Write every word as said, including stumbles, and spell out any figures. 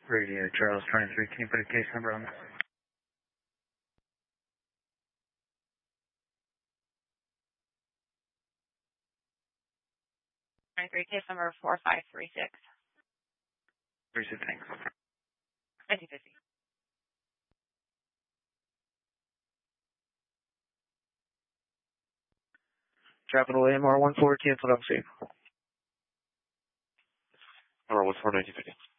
Radio Charles twenty-three, can you put a case number on that? twenty-three, case number four five three six. Where's the thing? fifty fifty. Capital A M R one four, cancel out, see. R one four nineteen fifty.